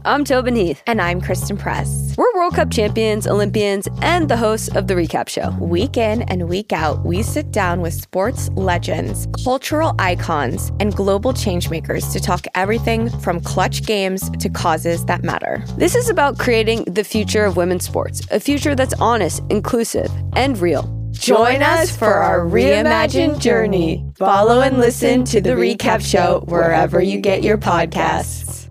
I'm Tobin Heath. And I'm Kristen Press. We're World Cup champions, Olympians, and the hosts of The Recap Show. Week in and week out, we sit down with sports legends, cultural icons, and global changemakers to talk everything from clutch games to causes that matter. This is about creating the future of women's sports, a future that's honest, inclusive, and real. Join us for our reimagined journey. Follow and listen to The Recap Show wherever you get your podcasts.